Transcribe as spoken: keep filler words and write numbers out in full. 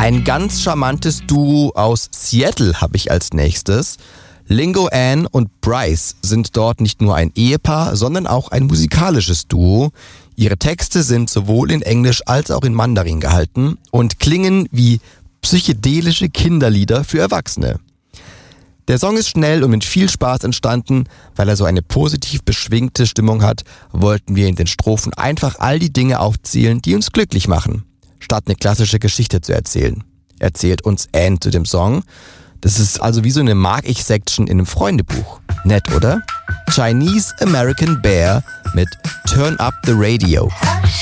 Ein ganz charmantes Duo aus Seattle habe ich als nächstes. Lingo Ann und Bryce sind dort nicht nur ein Ehepaar, sondern auch ein musikalisches Duo. Ihre Texte sind sowohl in Englisch als auch in Mandarin gehalten und klingen wie psychedelische Kinderlieder für Erwachsene. Der Song ist schnell und mit viel Spaß entstanden. Weil er so eine positiv beschwingte Stimmung hat, wollten wir in den Strophen einfach all die Dinge aufzählen, die uns glücklich machen, statt eine klassische Geschichte zu erzählen. Erzählt uns Ann zu dem Song. Das ist also wie so eine Mag-ich-Section in einem Freundebuch. Nett, oder? Chinese American Bear mit Turn Up the Radio.